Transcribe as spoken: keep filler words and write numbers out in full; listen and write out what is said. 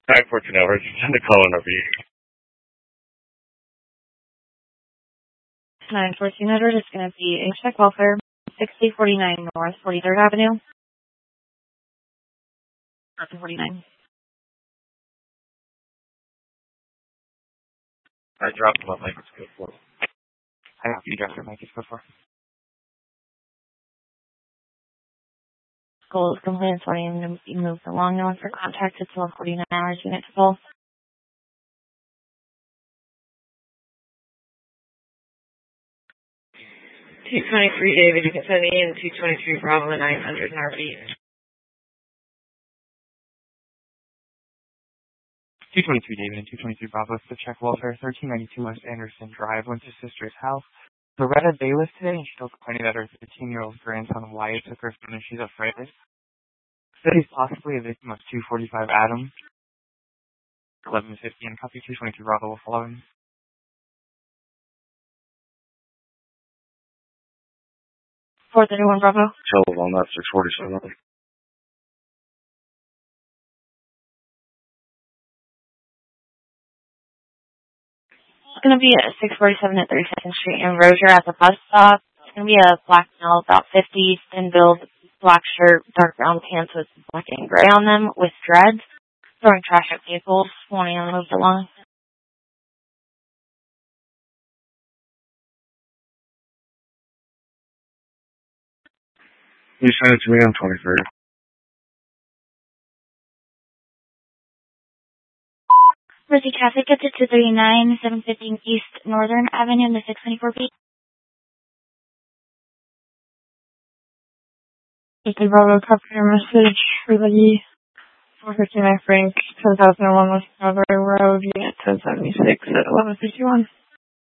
nine fourteen over, send a call in over here. nine fourteen over is going to be a check welfare, sixty forty-nine North forty-third Avenue. forty-nine. I dropped them on my code four. I have you dropped your mic code four. School is complete and sorting to be moved along. No one for contact until forty-nine hours unit to full. two twenty-three David, you can send me in two twenty-three Bravo nine hundred and R V. two twenty-three David and two twenty-three Bravo to check welfare, thirteen ninety-two West Anderson Drive, went to sister's house. Loretta Bayless today, and she told complaining that her fifteen-year-old grandson Wyatt took her phone and she's afraid. Said he's possibly a victim of two forty-five Adam. eleven fifty and copy two twenty-three Bravo will follow him. four thirty-one Bravo. Telephone, that's six forty-seven. It's going to be at six forty-seven at thirty-second Street in Rozier at the bus stop. It's going to be a black male, about fifty, thin build, black shirt, dark brown pants with black and gray on them, with dreads, throwing trash at vehicles, wanting them moved along. You send it to me on twenty-third. Mercy Traffic gets it to thirty-nine, seven fifteen East Northern Avenue in the six twenty-four P. fifty Bravo, copy your message for the four fifty-nine Frank, ten thousand one West Calvary Road, unit ten seventy-six at eleven fifty-one.